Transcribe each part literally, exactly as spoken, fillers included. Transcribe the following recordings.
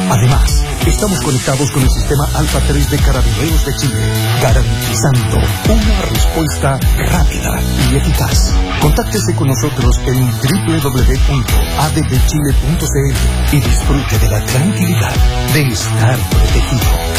Además, estamos conectados con el sistema Alfa tres de Carabineros de Chile, garantizando una respuesta rápida y eficaz. Contáctese con nosotros en doble u doble u doble u punto a d b chile punto c l y disfrute de la tranquilidad de estar protegido.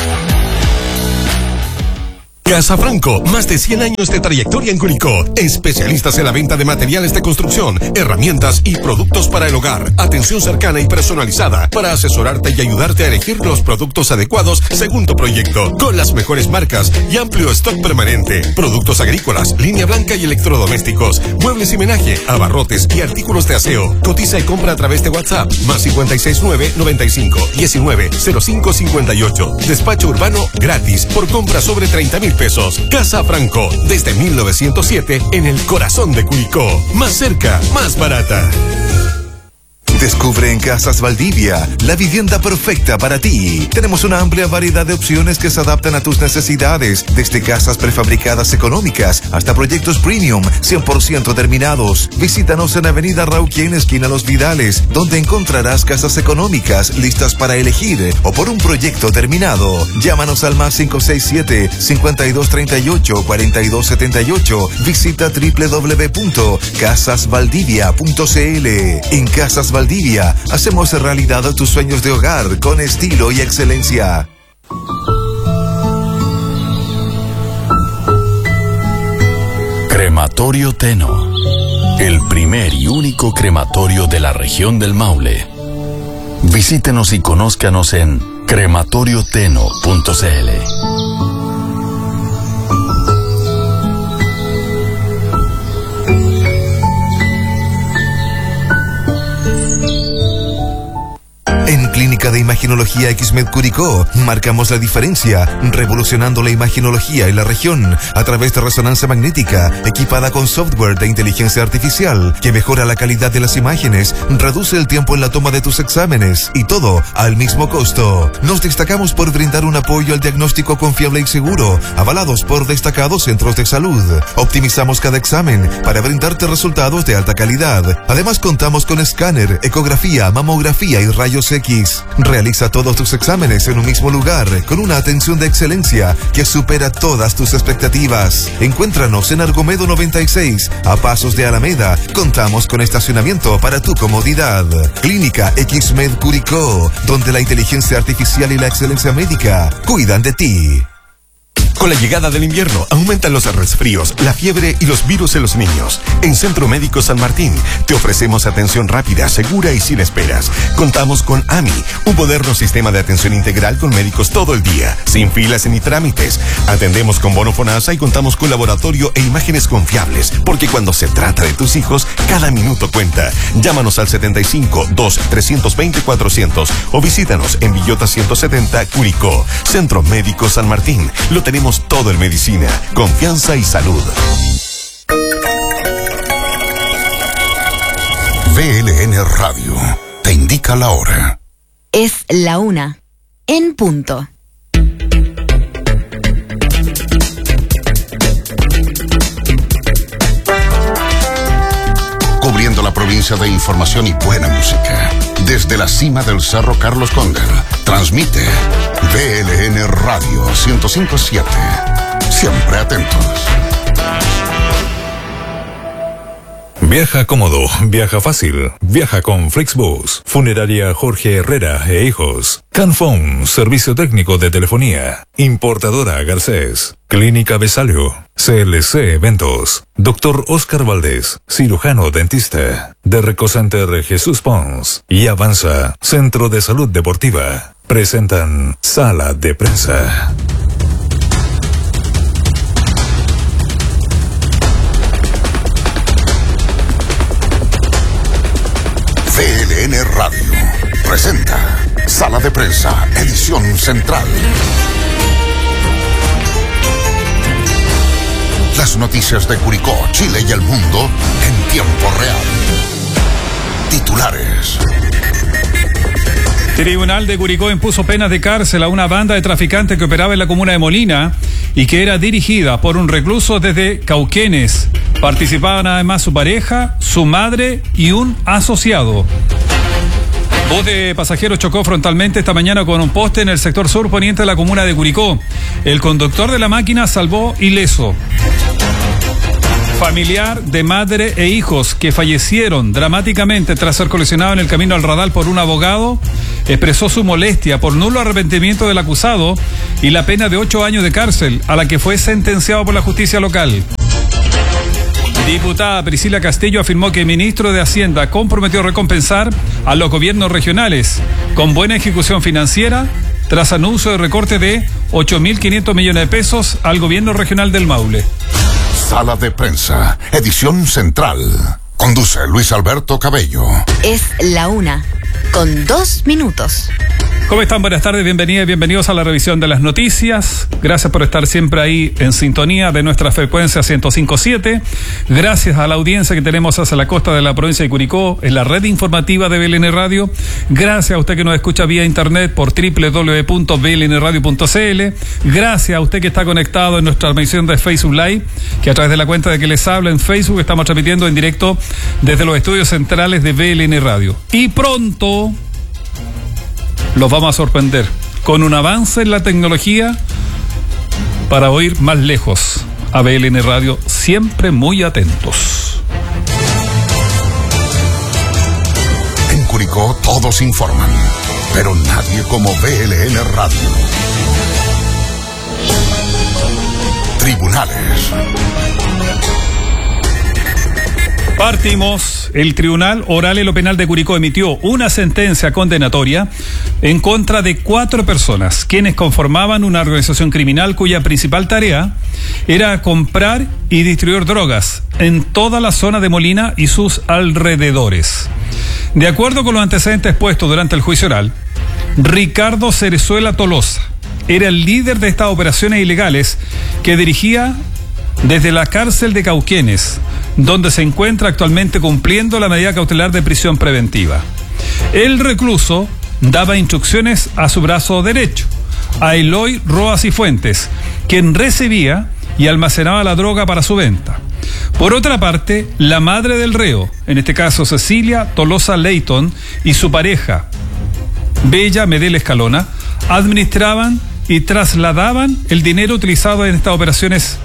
Casa Franco, más de cien años de trayectoria en Curicó. Especialistas en la venta de materiales de construcción, herramientas y productos para el hogar. Atención cercana y personalizada para asesorarte y ayudarte a elegir los productos adecuados según tu proyecto. Con las mejores marcas y amplio stock permanente. Productos agrícolas, línea blanca y electrodomésticos. Muebles y menaje, abarrotes y artículos de aseo. Cotiza y compra a través de WhatsApp. Más cinco seis nueve, noventa y cinco, diecinueve, cero cinco cincuenta y ocho. Despacho urbano gratis por compra sobre treinta mil pesos. Casa Franco, desde mil novecientos siete, en el corazón de Curicó. Más cerca, más barata. Descubre en Casas Valdivia la vivienda perfecta para ti. Tenemos una amplia variedad de opciones que se adaptan a tus necesidades, desde casas prefabricadas económicas hasta proyectos premium cien por ciento terminados. Visítanos en Avenida Rauquien, esquina Los Vidales, donde encontrarás casas económicas listas para elegir o por un proyecto terminado. Llámanos al más cinco seis siete, cincuenta y dos treinta y ocho, cuarenta y dos setenta y ocho. Visita doble u doble u doble u punto casas valdivia punto c l. En Casas Valdivia hacemos realidad tus sueños de hogar con estilo y excelencia. Crematorio Teno, el primer y único crematorio de la región del Maule. Visítenos y conózcanos en crematorio teno punto c l. En Clínica de Imaginología Xmed Curicó, marcamos la diferencia, revolucionando la imaginología en la región a través de resonancia magnética, equipada con software de inteligencia artificial, que mejora la calidad de las imágenes, reduce el tiempo en la toma de tus exámenes, y todo al mismo costo. Nos destacamos por brindar un apoyo al diagnóstico confiable y seguro, avalados por destacados centros de salud. Optimizamos cada examen para brindarte resultados de alta calidad. Además, contamos con escáner, ecografía, mamografía y rayos X. Realiza todos tus exámenes en un mismo lugar, con una atención de excelencia que supera todas tus expectativas. Encuéntranos en Argomedo noventa y seis, a pasos de Alameda. Contamos con estacionamiento para tu comodidad. Clínica Xmed Curicó, donde la inteligencia artificial y la excelencia médica cuidan de ti. Con la llegada del invierno, aumentan los resfríos, la fiebre y los virus en los niños. En Centro Médico San Martín, te ofrecemos atención rápida, segura y sin esperas. Contamos con A M I, un moderno sistema de atención integral con médicos todo el día, sin filas ni trámites. Atendemos con bono FONASA y contamos con laboratorio e imágenes confiables, porque cuando se trata de tus hijos, cada minuto cuenta. Llámanos al setenta y cinco, dos, trescientos veinte, cuatrocientos o visítanos en Villota ciento setenta, Curicó. Centro Médico San Martín, lo tenemos todo en medicina, confianza y salud. V L N Radio te indica la hora. Es la una, en punto. Cubriendo la provincia de información y buena música. Desde la cima del Cerro Carlos Condel, transmite V L N Radio ciento cinco punto siete. Siempre atentos. Viaja cómodo, viaja fácil, viaja con Flixbus, Funeraria Jorge Herrera e Hijos, Canfón, Servicio Técnico de Telefonía, Importadora Garcés, Clínica Besalio, C L C Eventos, Doctor Oscar Valdés, Cirujano Dentista, de Recocenter Jesús Pons y Avanza, Centro de Salud Deportiva, presentan Sala de Prensa. V L N Radio presenta Sala de Prensa, edición central. Las noticias de Curicó, Chile y el mundo en tiempo real. Titulares. Tribunal de Curicó impuso penas de cárcel a una banda de traficantes que operaba en la comuna de Molina y que era dirigida por un recluso desde Cauquenes. Participaban además su pareja, su madre y un asociado. Bus de pasajeros chocó frontalmente esta mañana con un poste en el sector sur poniente de la comuna de Curicó. El conductor de la máquina salvó ileso. Familiar de madre e hijos que fallecieron dramáticamente tras ser colisionados en el camino al Radal por un abogado, expresó su molestia por nulo arrepentimiento del acusado y la pena de ocho años de cárcel a la que fue sentenciado por la justicia local. Diputada Priscila Castillo afirmó que el ministro de Hacienda comprometió recompensar a los gobiernos regionales con buena ejecución financiera tras anuncio de recorte de ocho mil quinientos millones de pesos al gobierno regional del Maule. Sala de prensa, edición central. Conduce Luis Alberto Cabello. Es la una, con dos minutos. ¿Cómo están? Buenas tardes, bienvenidas y bienvenidos a la revisión de las noticias. Gracias por estar siempre ahí en sintonía de nuestra frecuencia ciento cinco punto siete. Gracias a la audiencia que tenemos hacia la costa de la provincia de Curicó, en la red informativa de B L N Radio. Gracias a usted que nos escucha vía internet por doble u doble u doble u punto b l n radio punto c l. Gracias a usted que está conectado en nuestra transmisión de Facebook Live, que a través de la cuenta de que les habla en Facebook estamos transmitiendo en directo desde los estudios centrales de B L N Radio. Y pronto los vamos a sorprender con un avance en la tecnología para oír más lejos a B L N Radio, siempre muy atentos. En Curicó todos informan, pero nadie como B L N Radio. Tribunales. Partimos. El Tribunal Oral en lo Penal de Curicó emitió una sentencia condenatoria en contra de cuatro personas, quienes conformaban una organización criminal cuya principal tarea era comprar y distribuir drogas en toda la zona de Molina y sus alrededores. De acuerdo con los antecedentes expuestos durante el juicio oral, Ricardo Cerezuela Tolosa era el líder de estas operaciones ilegales que dirigía desde la cárcel de Cauquenes, donde se encuentra actualmente cumpliendo la medida cautelar de prisión preventiva. El recluso daba instrucciones a su brazo derecho, a Eloy Roas y Fuentes, quien recibía y almacenaba la droga para su venta. Por otra parte, la madre del reo, en este caso Cecilia Tolosa Leighton, y su pareja, Bella Medel Escalona, administraban y trasladaban el dinero utilizado en estas operaciones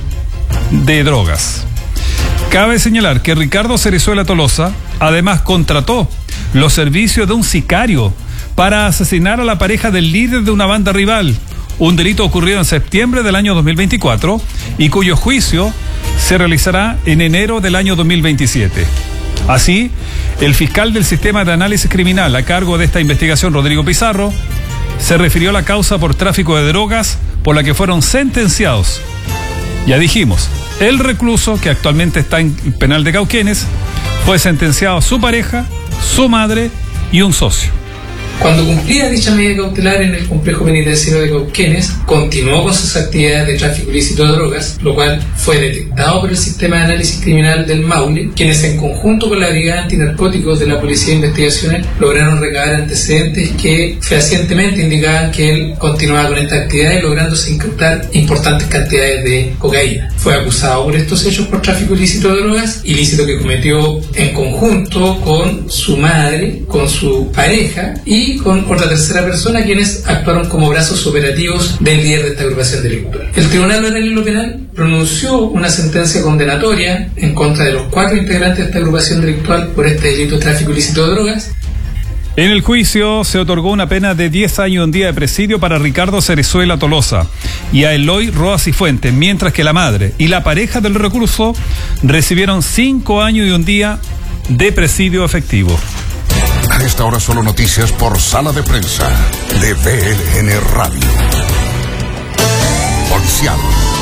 de drogas. Cabe señalar que Ricardo Cerezuela Tolosa además contrató los servicios de un sicario para asesinar a la pareja del líder de una banda rival, un delito ocurrido en septiembre del año dos mil veinticuatro y cuyo juicio se realizará en enero del año dos mil veintisiete. Así, el fiscal del Sistema de Análisis Criminal a cargo de esta investigación, Rodrigo Pizarro, se refirió a la causa por tráfico de drogas por la que fueron sentenciados. Ya dijimos, el recluso, que actualmente está en el penal de Cauquenes, fue sentenciado a su pareja, su madre y un socio. Cuando cumplía dicha medida cautelar en el complejo penitenciario de Cauquenes, continuó con sus actividades de tráfico ilícito de drogas, lo cual fue detectado por el Sistema de Análisis Criminal del Maule, quienes en conjunto con la Brigada Antinarcóticos de la Policía de Investigaciones lograron recabar antecedentes que fehacientemente indicaban que él continuaba con estas actividades, lográndose incautar importantes cantidades de cocaína. Fue acusado por estos hechos por tráfico ilícito de drogas, ilícito que cometió en conjunto con su madre, con su pareja y con otra tercera persona, quienes actuaron como brazos operativos del líder de esta agrupación delictual. El Tribunal Oral en lo Penal pronunció una sentencia condenatoria en contra de los cuatro integrantes de esta agrupación delictual por este delito de tráfico ilícito de drogas. En el juicio se otorgó una pena de diez años y un día de presidio para Ricardo Cerezuela Tolosa y a Eloy Roas y Fuentes, mientras que la madre y la pareja del recluso recibieron cinco años y un día de presidio efectivo. A esta hora solo noticias por Sala de Prensa de B L N Radio. Policial.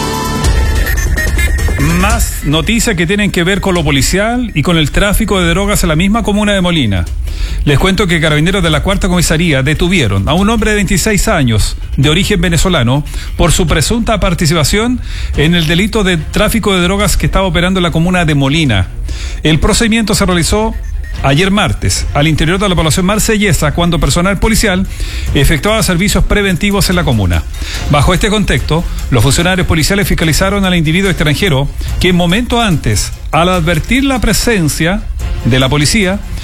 Más noticias que tienen que ver con lo policial y con el tráfico de drogas en la misma comuna de Molina. Les cuento que carabineros de la cuarta comisaría detuvieron a un hombre de veintiséis años de origen venezolano por su presunta participación en el delito de tráfico de drogas que estaba operando en la comuna de Molina. El procedimiento se realizó ayer martes al interior de la población marsellesa, cuando personal policial efectuaba servicios preventivos en la comuna. Bajo este contexto, los funcionarios policiales fiscalizaron al individuo extranjero que momento antes, al advertir la presencia de la policía,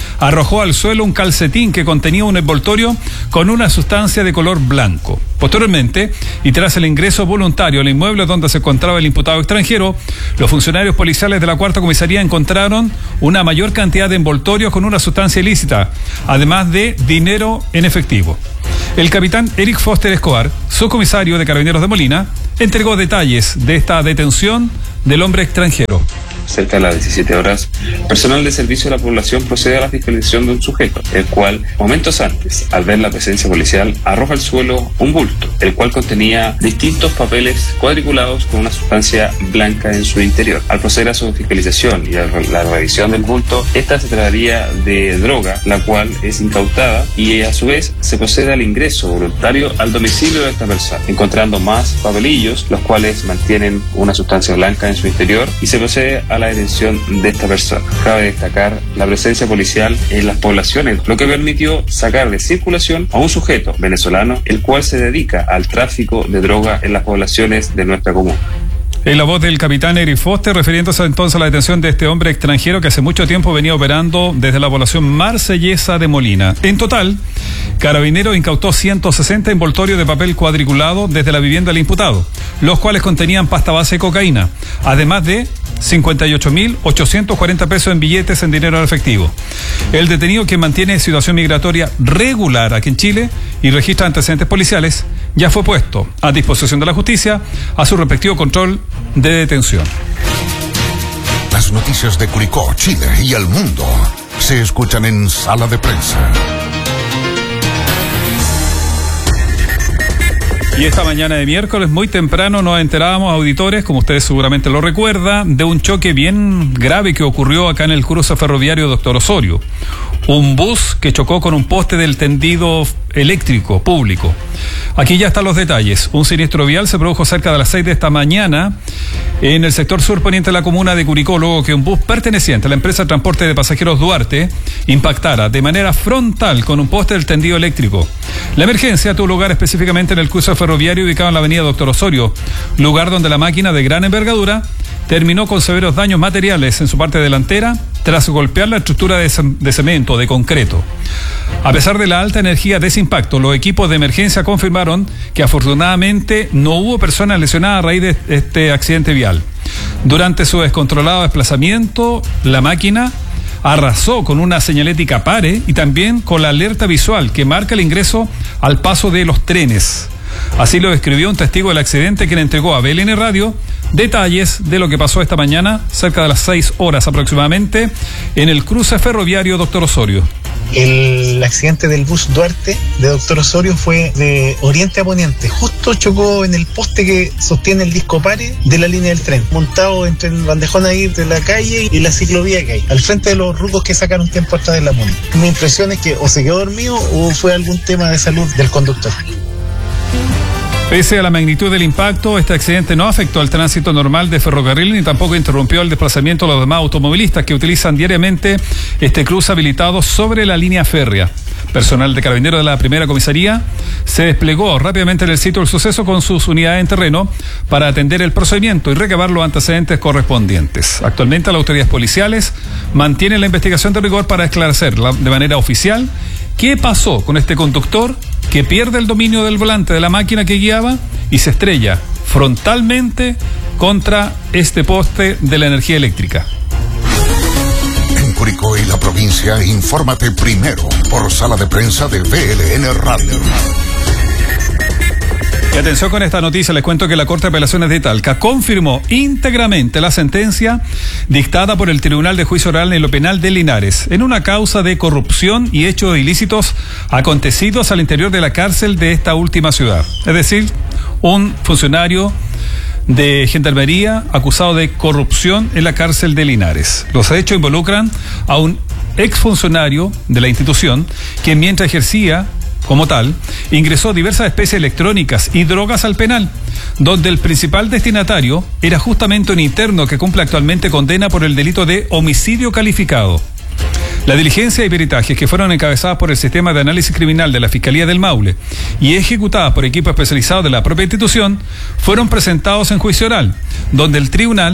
arrojó al suelo un calcetín que contenía un envoltorio con una sustancia de color blanco. Posteriormente, y tras el ingreso voluntario al inmueble donde se encontraba el imputado extranjero, los funcionarios policiales de la cuarta comisaría encontraron una mayor cantidad de envoltorios con una sustancia ilícita, además de dinero en efectivo. El capitán Eric Foster Escobar, subcomisario de Carabineros de Molina, entregó detalles de esta detención del hombre extranjero. Cerca de las diecisiete horas, personal de servicio de la población procede a la fiscalización de un sujeto, el cual, momentos antes, al ver la presencia policial, arroja al suelo un bulto, el cual contenía distintos papeles cuadriculados con una sustancia blanca en su interior. Al proceder a su fiscalización y a la revisión del bulto, esta se trataría de droga, la cual es incautada, y a su vez se procede al ingreso voluntario al domicilio de esta persona, encontrando más papelillos, los cuales mantienen una sustancia blanca en su interior, y se procede a la detención de esta persona. Cabe destacar la presencia policial en las poblaciones, lo que permitió sacar de circulación a un sujeto venezolano, el cual se dedica al tráfico de droga en las poblaciones de nuestra comuna. En la voz del capitán Eric Foster, refiriéndose entonces a la detención de este hombre extranjero que hace mucho tiempo venía operando desde la población marsellesa de Molina. En total, Carabineros incautó ciento sesenta envoltorios de papel cuadriculado desde la vivienda del imputado, los cuales contenían pasta base de cocaína, además de cincuenta y ocho mil ochocientos cuarenta pesos en billetes en dinero en efectivo. El detenido, que mantiene situación migratoria regular aquí en Chile y registra antecedentes policiales, ya fue puesto a disposición de la justicia a su respectivo control de detención. Las noticias de Curicó, Chile y el mundo se escuchan en Sala de Prensa. Y esta mañana de miércoles, muy temprano, nos enterábamos, auditores, como ustedes seguramente lo recuerdan, de un choque bien grave que ocurrió acá en el cruce ferroviario Doctor Osorio. Un bus que chocó con un poste del tendido eléctrico público. Aquí ya están los detalles. Un siniestro vial se produjo cerca de las seis de esta mañana en el sector surponiente de la comuna de Curicó, luego que un bus perteneciente a la empresa de transporte de pasajeros Duarte impactara de manera frontal con un poste del tendido eléctrico. La emergencia tuvo lugar específicamente en el cruce ferroviario ubicado en la avenida Doctor Osorio, lugar donde la máquina de gran envergadura terminó con severos daños materiales en su parte delantera tras golpear la estructura de, de cemento, de concreto. A pesar de la alta energía de ese impacto, los equipos de emergencia confirmaron que afortunadamente no hubo personas lesionadas a raíz de este accidente vial. Durante su descontrolado desplazamiento, la máquina arrasó con una señalética pare y también con la alerta visual que marca el ingreso al paso de los trenes. Así lo describió un testigo del accidente, quien entregó a B L N Radio detalles de lo que pasó esta mañana, cerca de las seis horas aproximadamente, en el cruce ferroviario Doctor Osorio. El accidente del bus Duarte de Doctor Osorio fue de oriente a poniente. Justo chocó en el poste que sostiene el disco pare de la línea del tren, montado entre el bandejón ahí de la calle y la ciclovía que hay, al frente de los rucos que sacaron tiempo atrás de la MUNI. Mi impresión es que o se quedó dormido o fue algún tema de salud del conductor. Pese a la magnitud del impacto, este accidente no afectó al tránsito normal de ferrocarril ni tampoco interrumpió el desplazamiento de los demás automovilistas que utilizan diariamente este cruce habilitado sobre la línea férrea. Personal de Carabineros de la primera comisaría se desplegó rápidamente en el sitio del suceso con sus unidades en terreno para atender el procedimiento y recabar los antecedentes correspondientes. Actualmente las autoridades policiales mantienen la investigación de rigor para esclarecer la, de manera oficial qué pasó con este conductor que pierde el dominio del volante de la máquina que guiaba y se estrella frontalmente contra este poste de la energía eléctrica. En Curicó y la provincia, infórmate primero por Sala de Prensa de B L N Radio. Y atención con esta noticia, les cuento que la Corte de Apelaciones de Talca confirmó íntegramente la sentencia dictada por el Tribunal de Juicio Oral en lo Penal de Linares, en una causa de corrupción y hechos ilícitos acontecidos al interior de la cárcel de esta última ciudad. Es decir, un funcionario de Gendarmería acusado de corrupción en la cárcel de Linares. Los hechos involucran a un exfuncionario de la institución que, mientras ejercía como tal, ingresó diversas especies electrónicas y drogas al penal, donde el principal destinatario era justamente un interno que cumple actualmente condena por el delito de homicidio calificado. La diligencia y peritajes que fueron encabezadas por el Sistema de Análisis Criminal de la Fiscalía del Maule y ejecutadas por equipos especializados de la propia institución fueron presentados en juicio oral, donde el tribunal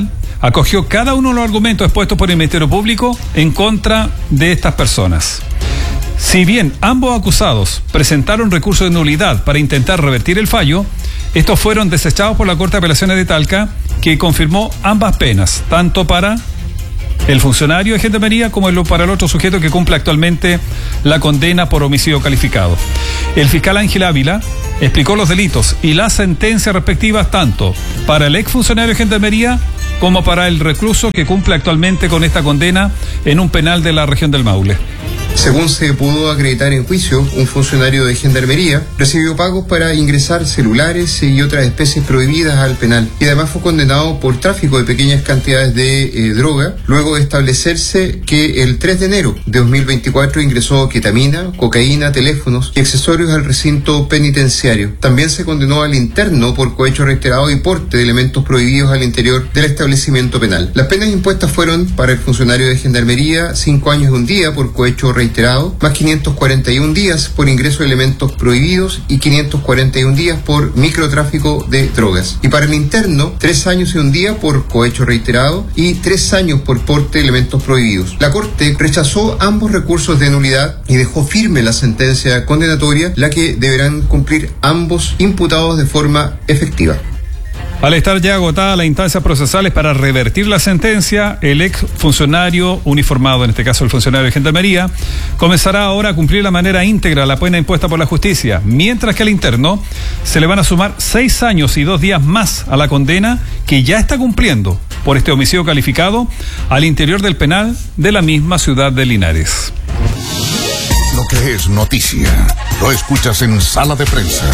acogió cada uno de los argumentos expuestos por el Ministerio Público en contra de estas personas. Si bien ambos acusados presentaron recursos de nulidad para intentar revertir el fallo, estos fueron desechados por la Corte de Apelaciones de Talca, que confirmó ambas penas, tanto para el funcionario de Gendarmería como para el otro sujeto que cumple actualmente la condena por homicidio calificado. El fiscal Ángel Ávila explicó los delitos y las sentencias respectivas tanto para el exfuncionario de Gendarmería como para el recluso que cumple actualmente con esta condena en un penal de la región del Maule. Según se pudo acreditar en juicio, un funcionario de Gendarmería recibió pagos para ingresar celulares y otras especies prohibidas al penal y además fue condenado por tráfico de pequeñas cantidades de eh, droga, luego de establecerse que el tres de enero de dos mil veinticuatro ingresó ketamina, cocaína, teléfonos y accesorios al recinto penitenciario. También se condenó al interno por cohecho reiterado y porte de elementos prohibidos al interior del establecimiento penal. Las penas impuestas fueron para el funcionario de Gendarmería cinco años y un día por cohecho reiterado reiterado, más quinientos cuarenta y un días por ingreso de elementos prohibidos y quinientos cuarenta y un días por microtráfico de drogas. Y para el interno, tres años y un día por cohecho reiterado y tres años por porte de elementos prohibidos. La Corte rechazó ambos recursos de nulidad y dejó firme la sentencia condenatoria, la que deberán cumplir ambos imputados de forma efectiva. Al estar ya agotada las instancias procesales para revertir la sentencia, el ex funcionario uniformado, en este caso el funcionario de Gendarmería, comenzará ahora a cumplir de manera íntegra la pena impuesta por la justicia, mientras que al interno se le van a sumar seis años y dos días más a la condena que ya está cumpliendo por este homicidio calificado al interior del penal de la misma ciudad de Linares. Lo que es noticia, lo escuchas en Sala de Prensa.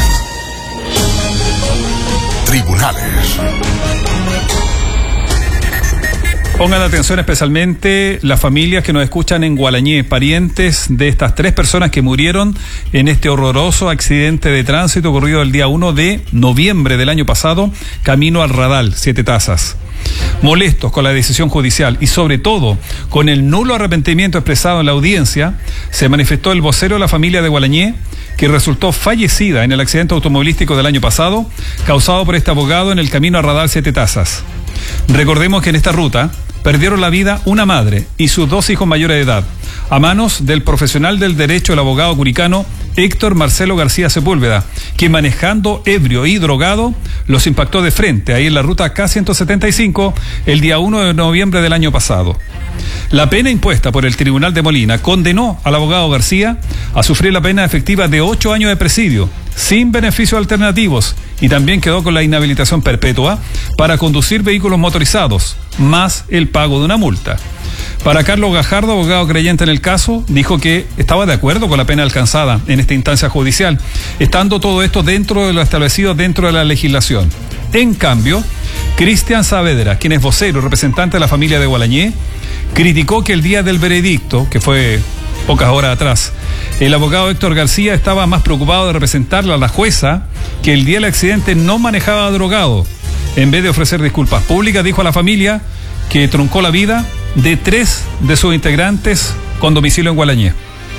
Tribunales. Pongan atención especialmente las familias que nos escuchan en Gualañé, parientes de estas tres personas que murieron en este horroroso accidente de tránsito ocurrido el día uno de noviembre del año pasado, camino al Radal, Siete Tazas. Molestos con la decisión judicial y sobre todo con el nulo arrepentimiento expresado en la audiencia, se manifestó el vocero de la familia de Gualañé, que resultó fallecida en el accidente automovilístico del año pasado, causado por este abogado en el camino a Radal Siete Tazas. Recordemos que en esta ruta perdieron la vida una madre y sus dos hijos mayores de edad, a manos del profesional del derecho, el abogado curicano Héctor Marcelo García Sepúlveda, quien manejando ebrio y drogado los impactó de frente ahí en la ruta K ciento setenta y cinco el día uno de noviembre del año pasado. La pena impuesta por el Tribunal de Molina condenó al abogado García a sufrir la pena efectiva de ocho años de presidio, sin beneficios alternativos, y también quedó con la inhabilitación perpetua para conducir vehículos motorizados, más el pago de una multa. Para Carlos Gajardo, abogado creyente en el caso, dijo que estaba de acuerdo con la pena alcanzada en esta instancia judicial, estando todo esto dentro de lo establecido dentro de la legislación. En cambio, Cristian Saavedra, quien es vocero y representante de la familia de Gualañé, criticó que el día del veredicto, que fue pocas horas atrás, el abogado Héctor García estaba más preocupado de representarle a la jueza que el día del accidente no manejaba drogado. En vez de ofrecer disculpas públicas, dijo a la familia que truncó la vida de tres de sus integrantes con domicilio en Gualañé.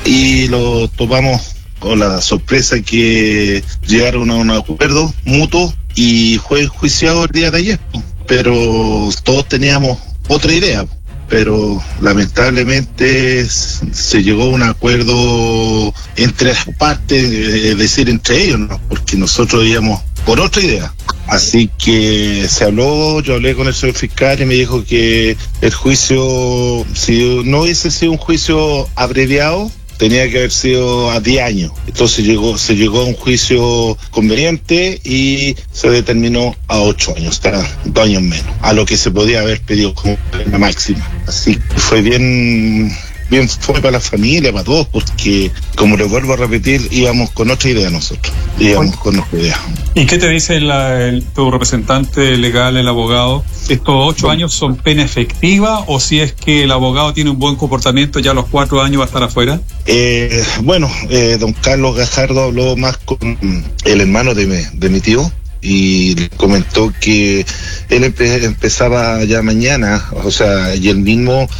Y lo tomamos con la sorpresa que llegaron a un acuerdo mutuo y fue enjuiciado el día de ayer, pero todos teníamos otra idea. Pero lamentablemente se llegó a un acuerdo entre las partes, es decir, entre ellos, ¿no? Porque nosotros íbamos por otra idea. Así que se habló, yo hablé con el señor fiscal y me dijo que el juicio, si no hubiese sido un juicio abreviado, tenía que haber sido a diez años. Entonces llegó, se llegó a un juicio conveniente y se determinó a ocho años, o sea, dos años menos, a lo que se podía haber pedido como pena máxima. Así que fue bien, bien fue para la familia, para todos, porque, como les vuelvo a repetir, íbamos con otra idea nosotros, íbamos con otra idea. ¿Y qué te dice la, el, tu representante legal, el abogado? ¿Estos ocho años son pena efectiva o si es que el abogado tiene un buen comportamiento, ya a los cuatro años va a estar afuera? Eh, bueno, eh, don Carlos Gajardo habló más con el hermano de mi, de mi tío y le comentó que él empe- empezaba ya mañana, o sea, y él mismo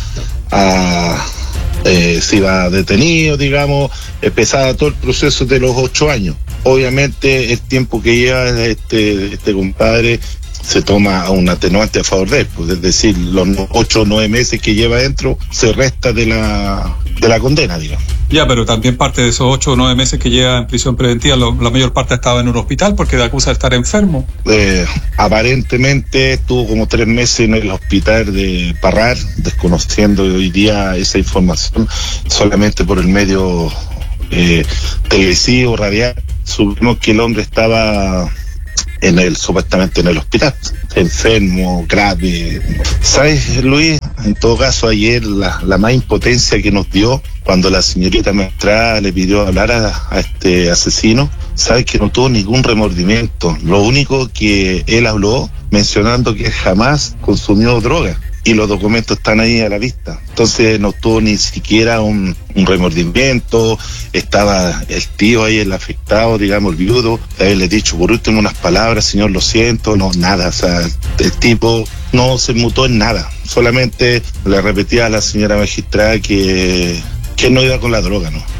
a... Eh, se iba detenido, digamos, empezaba todo el proceso de los ocho años. Obviamente el tiempo que lleva este, este compadre se toma un atenuante a favor de él, pues, es decir, los ocho o nueve meses que lleva adentro se resta de la, de la condena, digamos. Ya, pero también parte de esos ocho o nueve meses que lleva en prisión preventiva, lo, la mayor parte estaba en un hospital porque le acusa de estar enfermo. Eh, aparentemente estuvo como tres meses en el hospital de Parral, desconociendo hoy día esa información solamente por el medio eh, televisivo, radial. Supimos que el hombre estaba en el, supuestamente en el hospital, enfermo, grave. ¿Sabes, Luis? En todo caso, ayer la, la más impotencia que nos dio cuando la señorita magistrada le pidió hablar a, a este asesino, sabes que no tuvo ningún remordimiento. Lo único que él habló mencionando que jamás consumió droga. Y los documentos están ahí a la vista. Entonces no tuvo ni siquiera un, un remordimiento. Estaba el tío ahí, el afectado, digamos, el viudo, haberle dicho por último unas palabras, señor, lo siento, no, nada. O sea, el tipo no se mutó en nada. Solamente le repetía a la señora magistrada que, que no iba con la droga, ¿no?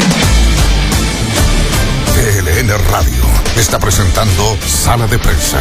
T L N Radio está presentando Sala de Prensa.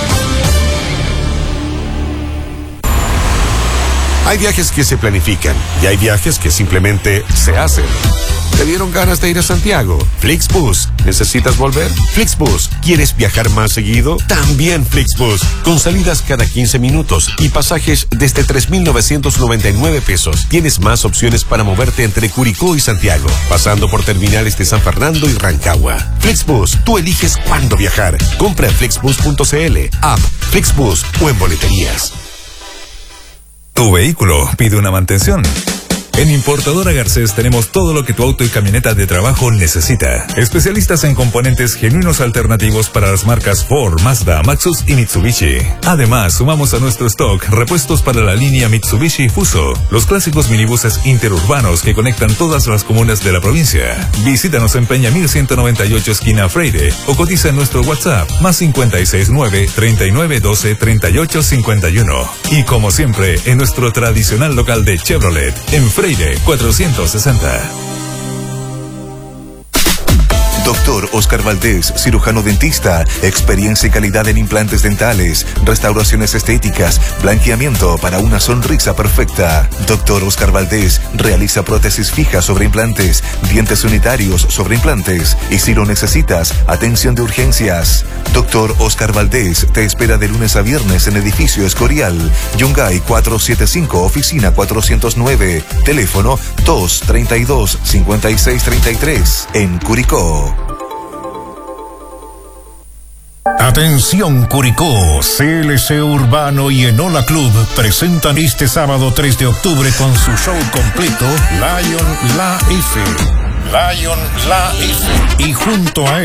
Hay viajes que se planifican y hay viajes que simplemente se hacen. ¿Te dieron ganas de ir a Santiago? Flixbus. ¿Necesitas volver? Flixbus. ¿Quieres viajar más seguido? También Flixbus. Con salidas cada quince minutos y pasajes desde tres mil novecientos noventa y nueve pesos. Tienes más opciones para moverte entre Curicó y Santiago, pasando por terminales de San Fernando y Rancagua. Flixbus. Tú eliges cuándo viajar. Compra en flixbus punto c l, app, Flixbus o en boleterías. Tu vehículo pide una mantención. En Importadora Garcés tenemos todo lo que tu auto y camioneta de trabajo necesita. Especialistas en componentes genuinos alternativos para las marcas Ford, Mazda, Maxus y Mitsubishi. Además, sumamos a nuestro stock repuestos para la línea Mitsubishi Fuso, los clásicos minibuses interurbanos que conectan todas las comunas de la provincia. Visítanos en Peña mil ciento noventa y ocho esquina Freire o cotiza en nuestro WhatsApp más cincuenta y seis nueve, treinta y nueve doce, treinta y ocho cincuenta y uno. Y como siempre, en nuestro tradicional local de Chevrolet, en Freire cuatrocientos sesenta. Doctor Oscar Valdés, cirujano dentista, experiencia y calidad en implantes dentales, restauraciones estéticas, blanqueamiento para una sonrisa perfecta. Doctor Oscar Valdés realiza prótesis fijas sobre implantes, dientes unitarios sobre implantes y si lo necesitas, atención de urgencias. Doctor Oscar Valdés te espera de lunes a viernes en edificio Escorial, Yungay cuatrocientos setenta y cinco, oficina cuatrocientos nueve, teléfono dos treinta y dos, cincuenta y seis treinta y tres, en Curicó. Atención Curicó, C L C Urbano y Enola Club presentan este sábado tres de octubre con su show completo Lion La F. Lion La F. Y junto a él